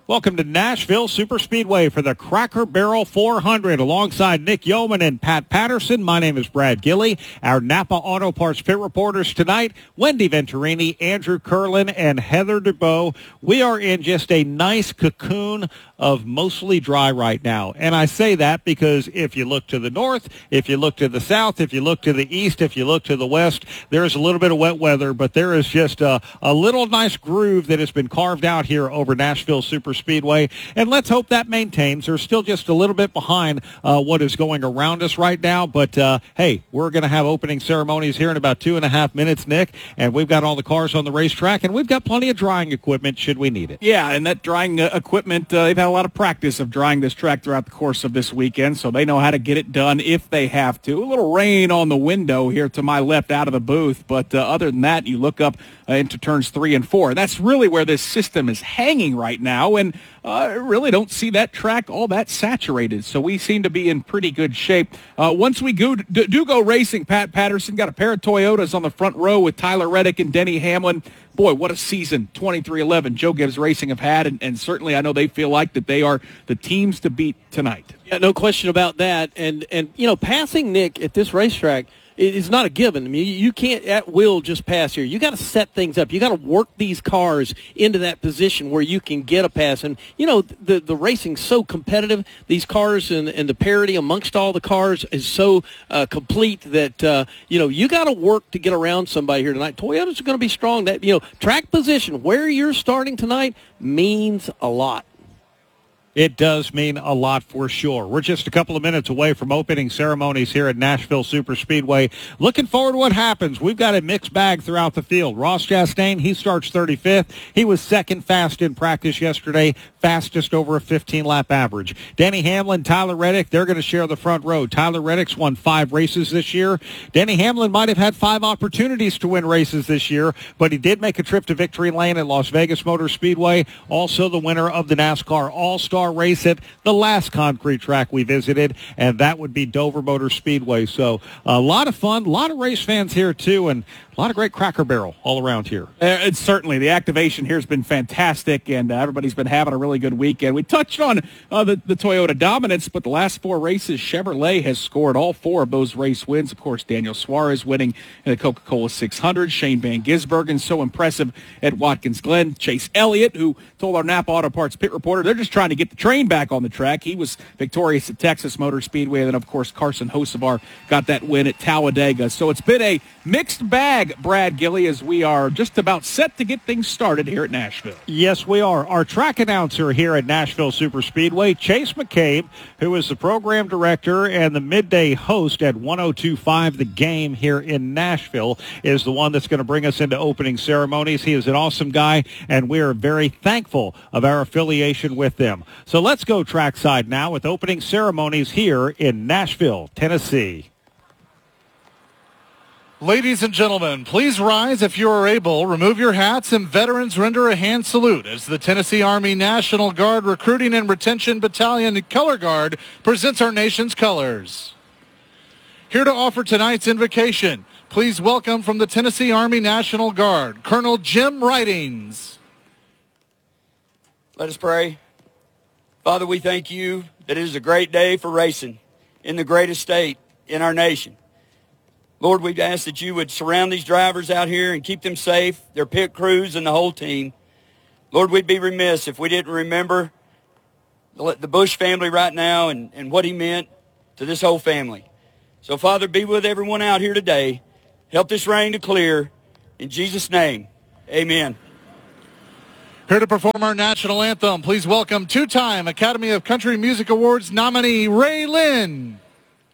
Welcome to Nashville Superspeedway for the Cracker Barrel 400. Alongside Nick Yeoman and Pat Patterson, my name is Brad Gilley. Our Napa Auto Parts pit reporters tonight, Wendy Venturini, Andrew Curlin, and Heather DeBow. We are in just a nice cocoon of mostly dry right now. And I say that because if you look to the north, if you look to the south, if you look to the east, if you look to the west, there is a little bit of wet weather, but there is just a little nice groove that has been carved out here over Nashville Superspeedway. And let's hope that maintains. They're still just a little bit behind what is going around us right now. But, hey, we're going to have opening ceremonies here in about 2.5 minutes, Nick. And we've got all the cars on the racetrack, and we've got plenty of drying equipment should we need it. Yeah, and that drying equipment, they've had a lot of practice of drying this track throughout the course of this weekend, so they know how to get it done if they have to. A little rain on the window here to my left out of the booth, but other than that, you look up into turns 3 and 4. That's really where this system is hanging right now, and really don't see that track all that saturated, so we seem to be in pretty good shape. Once we do go racing, Pat Patterson got a pair of Toyotas on the front row with Tyler Reddick and Denny Hamlin. Boy, what a season 23-11 Joe Gibbs Racing have had, and certainly I know they feel like that they are the teams to beat tonight. Yeah, no question about that. And you know, passing Nick at this racetrack is not a given. I mean, you can't at will just pass here. You got to set things up. You got to work these cars into that position where you can get a pass. And you know, the racing's so competitive. These cars and the parity amongst all the cars is so complete that you know, you got to work to get around somebody here tonight. Toyotas are going to be strong. That, you know, track position where you're starting tonight means a lot. It does mean a lot for sure. We're just a couple of minutes away from opening ceremonies here at Nashville Superspeedway. Looking forward to what happens. We've got a mixed bag throughout the field. Ross Chastain, he starts 35th. He was second fast in practice yesterday, fastest over a 15-lap average. Denny Hamlin, Tyler Reddick, they're going to share the front row. Tyler Reddick's won 5 races this year. Denny Hamlin might have had 5 opportunities to win races this year, but he did make a trip to victory lane at Las Vegas Motor Speedway. Also the winner of the NASCAR All-Star race at the last concrete track we visited, and that would be Dover Motor Speedway. So a lot of fun, a lot of race fans here too, and a lot of great Cracker Barrel all around here. It's certainly, the activation here has been fantastic, and everybody's been having a really good weekend. We touched on the Toyota dominance, but the last 4 races, Chevrolet has scored all 4 of those race wins. Of course, Daniel Suarez winning in the Coca-Cola 600. Shane Van Gisbergen, so impressive at Watkins Glen. Chase Elliott, who told our Napa Auto Parts pit reporter they're just trying to get the train back on the track. He was victorious at Texas Motor Speedway, and then, of course, Carson Hocevar got that win at Talladega. So it's been a mixed bag, Brad Gilley, as we are just about set to get things started here at Nashville. Yes, we are. Our track announcer here at Nashville Superspeedway, Chase McCabe, who is the program director and the midday host at 102.5 The Game here in Nashville, is the one that's going to bring us into opening ceremonies. He is an awesome guy, and we are very thankful of our affiliation with them. So let's go trackside now with opening ceremonies here in Nashville, Tennessee. Ladies and gentlemen, please rise if you are able. Remove your hats, and veterans render a hand salute as the Tennessee Army National Guard Recruiting and Retention Battalion Color Guard presents our nation's colors. Here to offer tonight's invocation, please welcome from the Tennessee Army National Guard, Colonel Jim Ridings. Let us pray. Father, we thank you that it is a great day for racing in the greatest state in our nation. Lord, we ask that you would surround these drivers out here and keep them safe, their pit crews, and the whole team. Lord, we'd be remiss if we didn't remember the Bush family right now and what he meant to this whole family. So, Father, be with everyone out here today. Help this rain to clear. In Jesus' name, amen. Here to perform our national anthem, please welcome 2-time Academy of Country Music Awards nominee Ray Lynn.